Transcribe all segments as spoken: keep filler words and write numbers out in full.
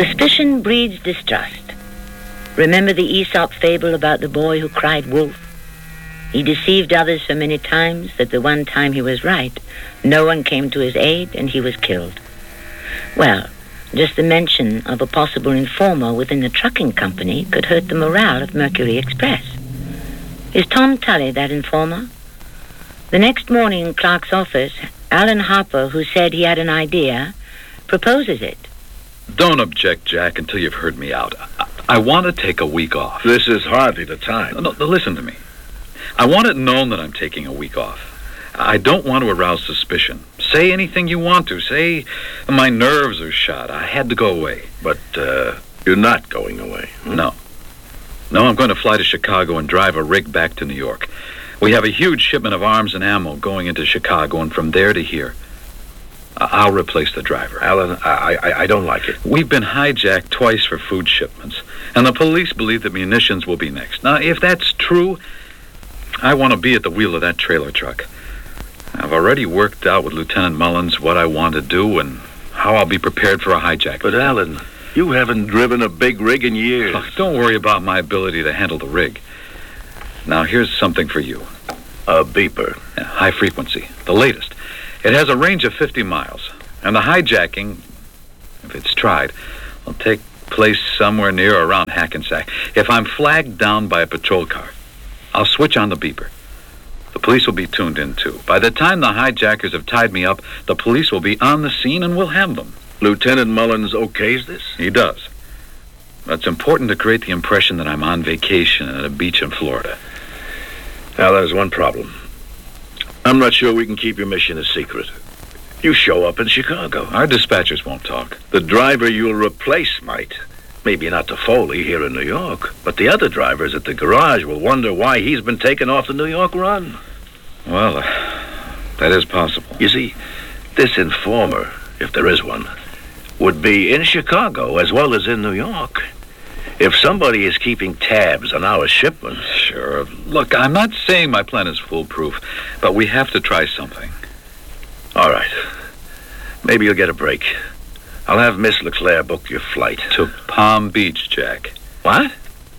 Suspicion breeds distrust. Remember the Aesop fable about the boy who cried wolf? He deceived others so many times that the one time he was right, no one came to his aid and he was killed. Well, just the mention of a possible informer within the trucking company could hurt the morale of Mercury Express. Is Tom Tully that informer? The next morning in Clark's office, Alan Harper, who said he had an idea, proposes it. Don't object, Jack, until you've heard me out. I, I want to take a week off. This is hardly the time. No, no, listen to me. I want it known that I'm taking a week off. I don't want to arouse suspicion. Say anything you want to. Say my nerves are shot. I had to go away. But, uh, you're not going away. Hmm? No. No, I'm going to fly to Chicago and drive a rig back to New York. We have a huge shipment of arms and ammo going into Chicago, and from there to here. I'll replace the driver. Alan, I, I, I don't like it. We've been hijacked twice for food shipments, and the police believe that munitions will be next. Now, if that's true, I want to be at the wheel of that trailer truck. I've already worked out with Lieutenant Mullins what I want to do and how I'll be prepared for a hijack. But, Alan, you haven't driven a big rig in years. Look, don't worry about my ability to handle the rig. Now, here's something for you. A beeper. Yeah, high frequency. The latest. It has a range of fifty miles. And the hijacking, if it's tried, will take place somewhere near or around Hackensack. If I'm flagged down by a patrol car, I'll switch on the beeper. The police will be tuned in, too. By the time the hijackers have tied me up, the police will be on the scene and we'll have them. Lieutenant Mullins okays this? He does. But it's important to create the impression that I'm on vacation at a beach in Florida. Now, there's one problem. I'm not sure we can keep your mission a secret. You show up in Chicago. Our dispatchers won't talk. The driver you'll replace might. Maybe not the Foley here in New York, but the other drivers at the garage will wonder why he's been taken off the New York run. Well, uh, that is possible. You see, this informer, if there is one, would be in Chicago as well as in New York. If somebody is keeping tabs on our shipments... Sure. Look, I'm not saying my plan is foolproof, but we have to try something. All right. Maybe you'll get a break. I'll have Miss LeClaire book your flight. To Palm Beach, Jack. What?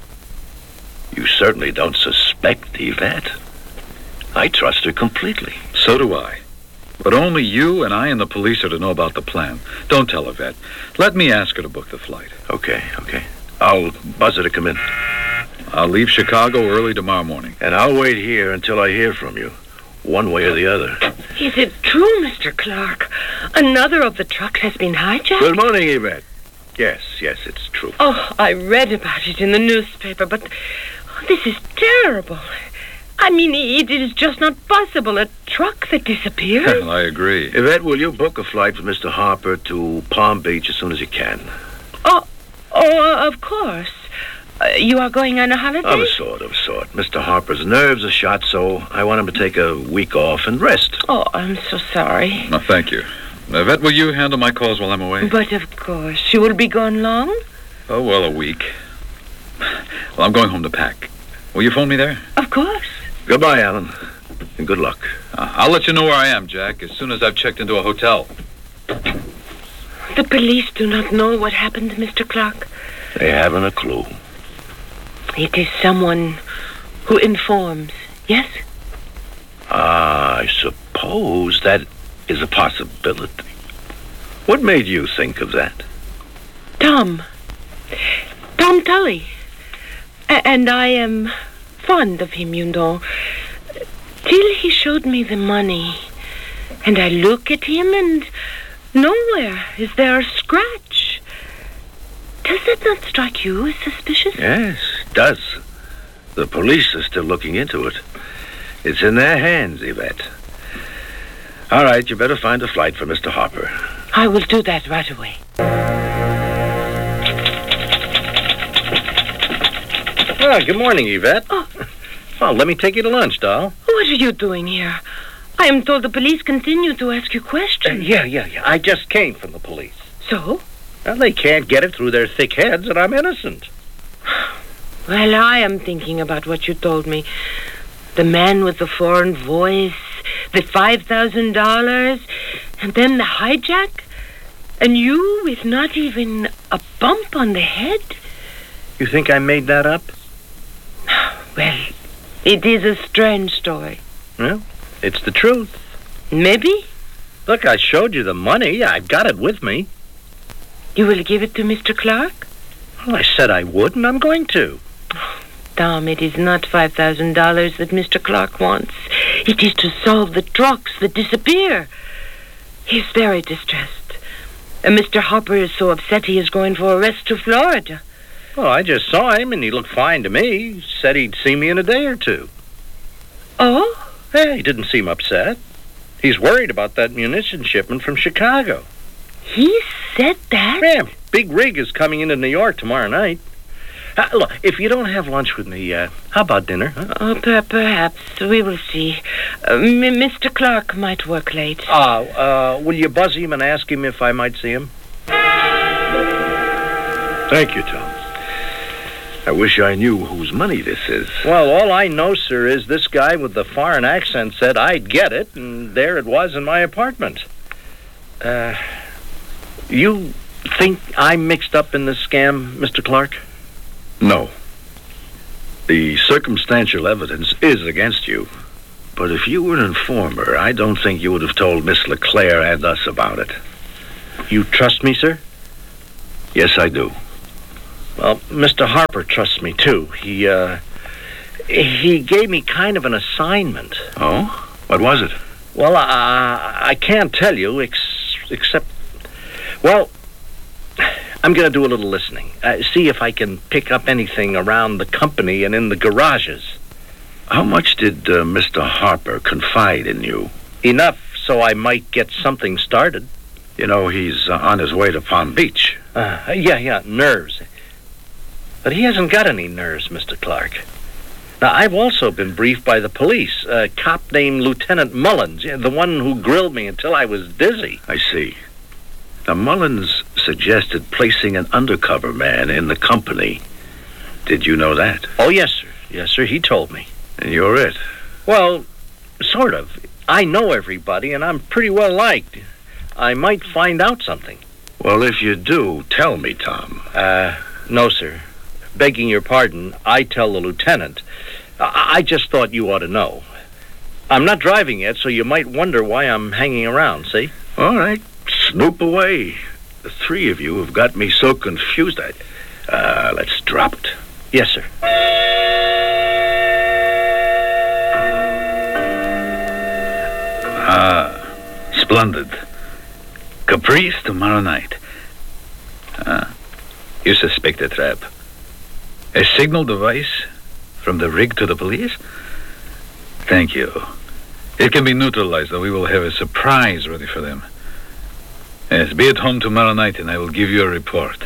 You certainly don't suspect Yvette. I trust her completely. So do I. But only you and I and the police are to know about the plan. Don't tell Yvette. Let me ask her to book the flight. Okay, okay. I'll buzz her to come in. I'll leave Chicago early tomorrow morning. And I'll wait here until I hear from you, one way or the other. Is it true, Mister Clark? Another of the trucks has been hijacked? Good morning, Yvette. Yes, yes, it's true. Oh, I read about it in the newspaper, but this is terrible. I mean, it is just not possible. A truck that disappeared? Well, I agree. Yvette, will you book a flight for Mister Harper to Palm Beach as soon as you can? Oh, oh, of course. Uh, you are going on a holiday? Of a sort, of a sort. Mister Harper's nerves are shot, so I want him to take a week off and rest. Oh, I'm so sorry. No, thank you. Yvette, will you handle my calls while I'm away? But of course. You will be gone long? Oh, well, a week. Well, I'm going home to pack. Will you phone me there? Of course. Goodbye, Alan. And good luck. Uh, I'll let you know where I am, Jack, as soon as I've checked into a hotel. The police do not know what happened, Mister Clark? They haven't a clue. It is someone who informs, yes? Ah, I suppose that is a possibility. What made you think of that? Tom. Tom Tully. A- and I am fond of him, you know. Till he showed me the money. And I look at him and nowhere is there a scratch. Does that not strike you as suspicious? Yes, it does. The police are still looking into it. It's in their hands, Yvette. All right, you better find a flight for Mister Harper. I will do that right away. Ah, good morning, Yvette. Oh. Well, let me take you to lunch, doll. What are you doing here? I am told the police continue to ask you questions. Uh, yeah, yeah, yeah. I just came from the police. So? Well, they can't get it through their thick heads that I'm innocent. Well, I am thinking about what you told me. The man with the foreign voice, the five thousand dollars, and then the hijack. And you with not even a bump on the head? You think I made that up? Well, it is a strange story. Well, it's the truth. Maybe? Look, I showed you the money. I've got it with me. You will give it to Mister Clark? Well, I said I would, and I'm going to. Tom, it is not five thousand dollars that Mister Clark wants. It is to solve the trucks that disappear. He is very distressed. And Mister Harper is so upset he is going for a rest to Florida. Well, I just saw him, and he looked fine to me. He said he'd see me in a day or two. Oh? Yeah, he didn't seem upset. He's worried about that munition shipment from Chicago. He said that? Yeah, big rig is coming into New York tomorrow night. Uh, look, if you don't have lunch with me, uh, how about dinner? Huh? Oh, per- perhaps. We will see. Uh, M- Mister Clark might work late. Ah, uh, will you buzz him and ask him if I might see him? Thank you, Tom. I wish I knew whose money this is. Well, all I know, sir, is this guy with the foreign accent said I'd get it, and there it was in my apartment. Uh, you think I'm mixed up in this scam, Mister Clark? No. The circumstantial evidence is against you. But if you were an informer, I don't think you would have told Miss LeClaire and us about it. You trust me, sir? Yes, I do. Well, Mister Harper trusts me, too. He, uh... He gave me kind of an assignment. Oh? What was it? Well, I, I can't tell you, ex- except... Well, I'm going to do a little listening. Uh, see if I can pick up anything around the company and in the garages. How much did uh, Mister Harper confide in you? Enough so I might get something started. You know, he's uh, on his way to Palm Beach. Uh, yeah, yeah, nerves. But he hasn't got any nerves, Mister Clark. Now, I've also been briefed by the police. A cop named Lieutenant Mullins, the one who grilled me until I was dizzy. I see. Now, Mullins suggested placing an undercover man in the company. Did you know that? Oh, yes, sir. Yes, sir, he told me. And you're it? Well, sort of. I know everybody, and I'm pretty well liked. I might find out something. Well, if you do, tell me, Tom. Uh, no, sir. Begging your pardon, I tell the lieutenant. I, I just thought you ought to know. I'm not driving yet, so you might wonder why I'm hanging around, see? All right. Snoop away. The three of you have got me so confused. I, uh, let's drop it. Yes, sir. Ah, splendid. Caprice tomorrow night. Ah, you suspect a trap. A signal device from the rig to the police? Thank you. It can be neutralized, though we will have a surprise ready for them. Yes, be at home tomorrow night and I will give you a report.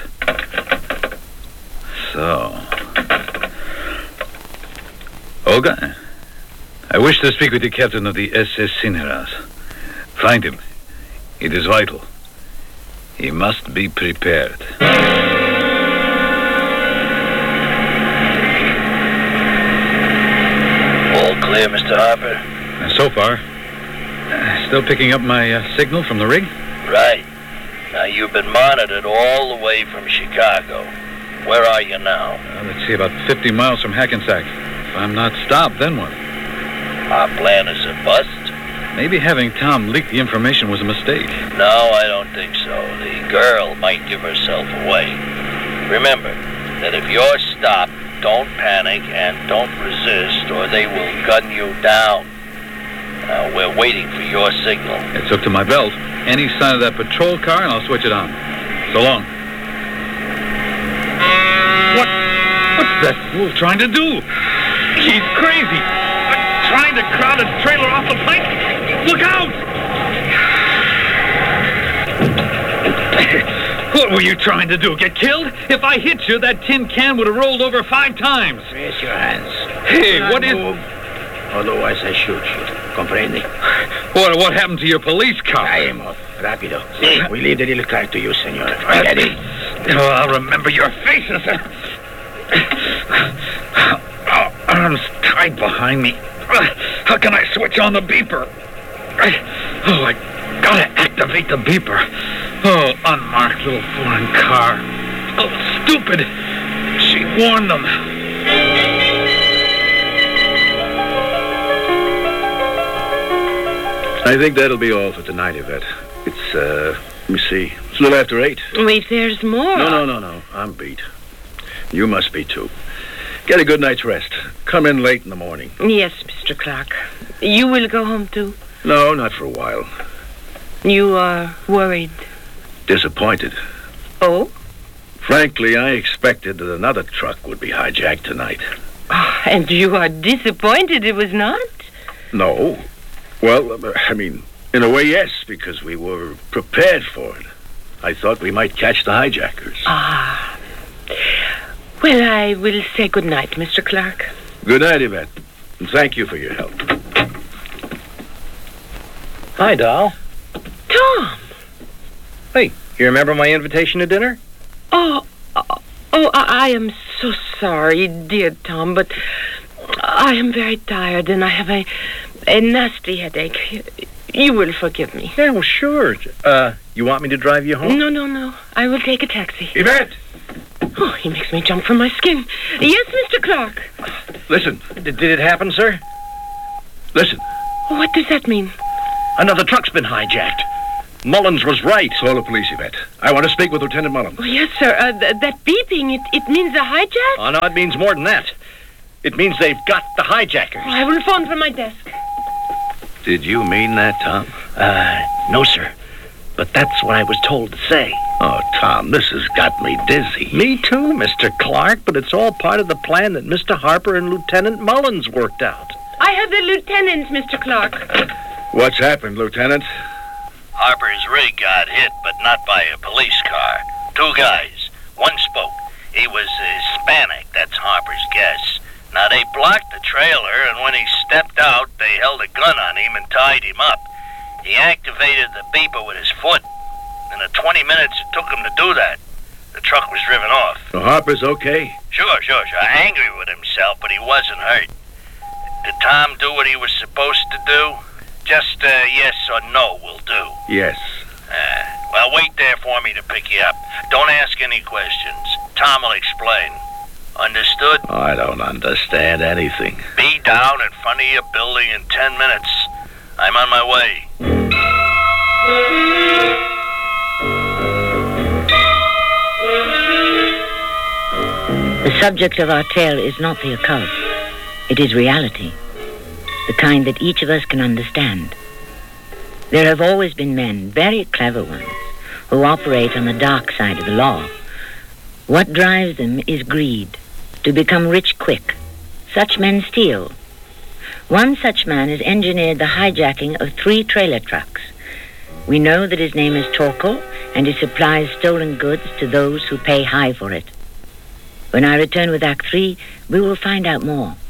So... Olga, I wish to speak with the captain of the S S Sinharas. Find him. It is vital. He must be prepared. All clear, Mister Harper? And so far, uh, still picking up my uh, signal from the rig? Right. Now, you've been monitored all the way from Chicago. Where are you now? Uh, let's see, about fifty miles from Hackensack. If I'm not stopped, then what? Our plan is a bust? Maybe having Tom leak the information was a mistake. No, I don't think so. The girl might give herself away. Remember that if you're stopped, don't panic and don't resist, or they will gun you down. Now, we're waiting for your signal. It's hooked to my belt. Any sign of that patrol car, and I'll switch it on. So long. What? What's that fool trying to do? He's crazy. Uh, trying to crowd a trailer off the plank. Look out! What were you trying to do? Get killed? If I hit you, that tin can would have rolled over five times. Raise your hands. Hey, what is... Move. Otherwise I shoot you. Comprende? What, what happened to your police car? Caemos. Rápido. We leave the little car to you, senor. Ready? Oh, I'll remember your faces. Oh, arms tied behind me. How can I switch on the beeper? Oh, I gotta activate the beeper. Oh, unmarked little foreign car. Oh, stupid. She warned them. I think that'll be all for tonight, Yvette. It's, uh, let me see. It's a little after eight. Wait, there's more. No, no, no, no. I'm beat. You must be, too. Get a good night's rest. Come in late in the morning. Yes, Mister Clark. You will go home, too? No, not for a while. You are worried? Disappointed. Oh? Frankly, I expected that another truck would be hijacked tonight. Oh, and you are disappointed it was not? No. Well, I mean, in a way, yes, because we were prepared for it. I thought we might catch the hijackers. Ah. Well, I will say good night, Mister Clark. Good night, Yvette. And thank you for your help. Hi, doll. Tom! Hey, you remember my invitation to dinner? Oh, oh, oh I, I am so sorry, dear Tom, but I am very tired and I have a, a nasty headache. You will forgive me. Yeah, well, sure. Uh, you want me to drive you home? No, no, no. I will take a taxi. Yvette! Oh, he makes me jump from my skin. Yes, Mister Clark. Listen. Did, did it happen, sir? Listen. What does that mean? Another truck's been hijacked. Mullins was right. Call the police, Yvette. I want to speak with Lieutenant Mullins. Oh, yes, sir. Uh, th- that beeping, it, it means a hijack? Oh, no, it means more than that. It means they've got the hijackers. Oh, I will phone from my desk. Did you mean that, Tom? Uh, no, sir. But that's what I was told to say. Oh, Tom, this has got me dizzy. Me too, Mister Clark, but it's all part of the plan that Mister Harper and Lieutenant Mullins worked out. I have the lieutenant, Mister Clark. What's happened, Lieutenant? Harper's rig got hit, but not by a police car. Two guys. One spoke. He was Hispanic, that's Harper's guess. Now, they blocked the trailer, and when he stepped out, they held a gun on him and tied him up. He activated the beeper with his foot. In the twenty minutes it took him to do that, the truck was driven off. So Harper's okay? Sure, sure, sure. Angry with himself, but he wasn't hurt. Did Tom do what he was supposed to do? Just uh, yes or no will do. Yes. Uh, well, wait there for me to pick you up. Don't ask any questions. Tom will explain. Understood? Oh, I don't understand anything. Be down in front of your building in ten minutes. I'm on my way. The subject of our tale is not the occult. It is reality, the kind that each of us can understand. There have always been men, very clever ones, who operate on the dark side of the law. What drives them is greed, to become rich quick. Such men steal. One such man has engineered the hijacking of three trailer trucks. We know that his name is Torkel, and he supplies stolen goods to those who pay high for it. When I return with Act Three, we will find out more.